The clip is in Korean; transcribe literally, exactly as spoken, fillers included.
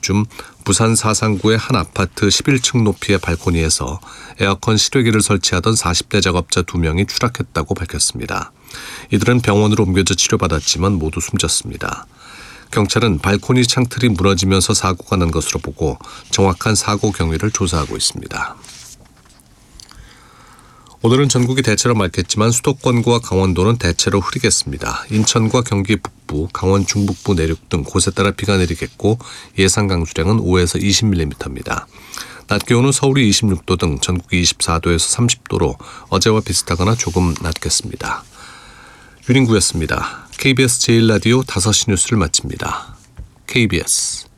즈음 부산 사상구의 한 아파트 십일 층 높이의 발코니에서 에어컨 실외기를 설치하던 사십 대 작업자 두 명이 추락했다고 밝혔습니다. 이들은 병원으로 옮겨져 치료받았지만 모두 숨졌습니다. 경찰은 발코니 창틀이 무너지면서 사고가 난 것으로 보고 정확한 사고 경위를 조사하고 있습니다. 오늘은 전국이 대체로 맑겠지만 수도권과 강원도는 대체로 흐리겠습니다. 인천과 경기 북부, 강원 중북부 내륙 등 곳에 따라 비가 내리겠고 예상 강수량은 오에서 이십 밀리미터입니다. 낮 기온은 서울이 이십육 도 등 전국이 이십사 도에서 삼십 도로 어제와 비슷하거나 조금 낮겠습니다. 윤인구였습니다. 케이비에스 제일 라디오 다섯 시 뉴스를 마칩니다. 케이비에스